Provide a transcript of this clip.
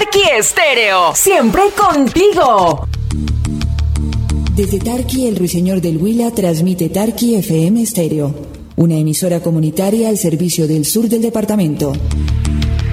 Tarqui Estéreo, siempre contigo. Desde Tarqui, el ruiseñor del Huila transmite Tarqui FM Estéreo, una emisora comunitaria al servicio del sur del departamento.